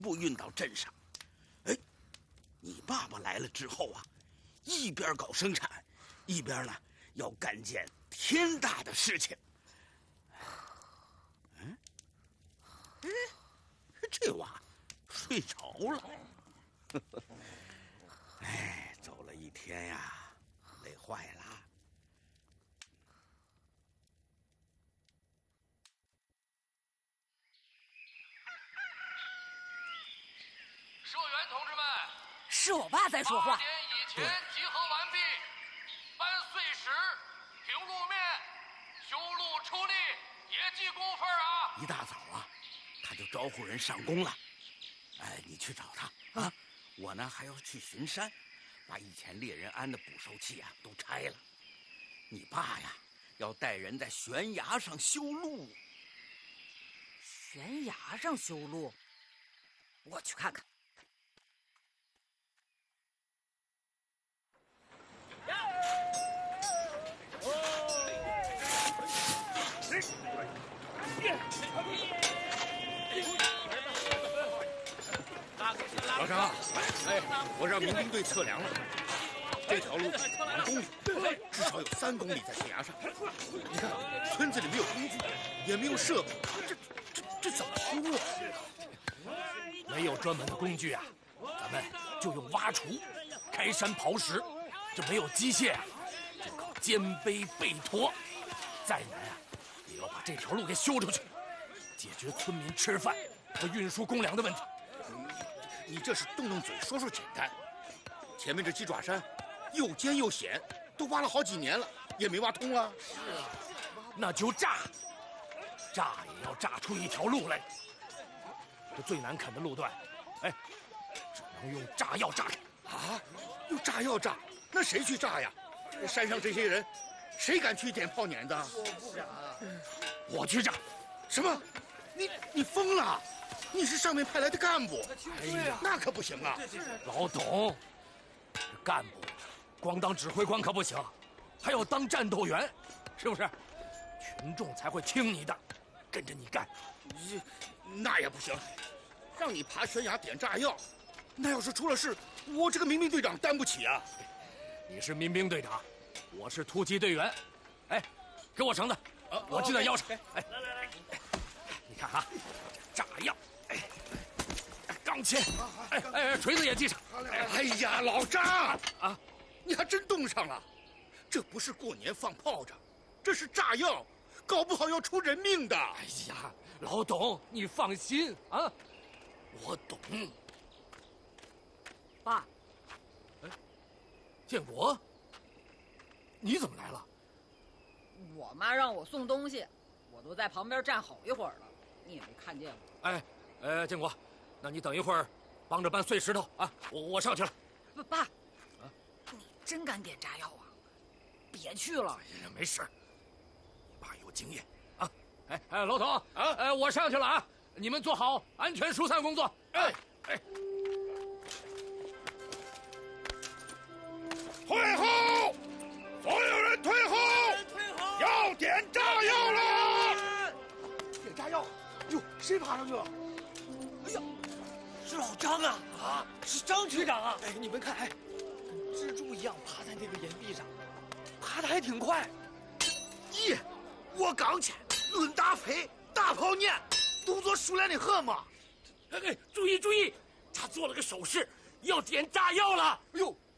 部运到镇上。哎，你爸爸来了之后啊，一边搞生产，一边呢要干件天大的事情。嗯，哎，这娃睡着了。哎，走了一天呀，累坏了。 社员同志们， 是我爸在说话。 8点以前集合完毕，搬碎石、平路面、修路出力，别记工分啊！ 一大早啊，他就招呼人上工了。哎，你去找他啊！我呢还要去巡山，把以前猎人安的捕兽器啊都拆了。你爸呀，要带人在悬崖上修路。 悬崖上修路，我去看看。 老张，哎，我让民兵队测量了，这条路2公里，至少有3公里在悬崖上。你看，村子里没有工具，也没有设备，这怎么修啊？ 没有专门的工具啊，咱们就用挖锄、开山刨石。这没有机械啊，就靠肩背背驮。再难啊，也要把这条路给修出去，解决村民吃饭和运输公粮的问题。 你这是动动嘴说说简单，前面这鸡爪山又尖又险，都挖了好几年了，也没挖通啊。 是啊，那就炸也要炸出一条路来。这最难啃的路段，哎，只能用炸药炸开。 啊，用炸药炸？那谁去炸呀？山上这些人，谁敢去点炮碾子？ 我去炸。 什么？你疯了？你是上面派来的干部？ 哎呀， 那可不行啊！ 老董，这干部光当指挥官可不行，还要当战斗员，是不是？群众才会听你的，跟着你干。 那也不行，让你爬悬崖点炸药，那要是出了事，我这个民兵队长担不起啊！ 你是民兵队长，我是突击队员。哎，给我绳子，我系在腰上。哎，来，你看啊，炸药，钢钎，锤子也系上。 哎呀，老张啊，你还真动上了！这不是过年放炮仗，这是炸药，搞不好要出人命的。 哎呀，老董，你放心啊，我懂。 爸， 建国，你怎么来了？ 我妈让我送东西，我都在旁边站好一会儿了，你也没看见我。 建国，那你等一会儿，帮着搬碎石头啊！我上去了。 爸，你真敢点炸药啊？别去了。 哎呀，没事，你爸有经验啊。老董啊，我上去了啊，你们做好安全疏散工作。 退后！所有人退后！要点炸药了！ 点炸药！哟，谁爬上去了？哎呀，是老张啊！啊，是张局长啊！哎，你们看，跟蜘蛛一样爬在那个岩壁上，爬得还挺快。 咦，我刚去，论打飞，大炮念，动作熟练的很嘛。 注意！他做了个手势，要点炸药了。 哎呦，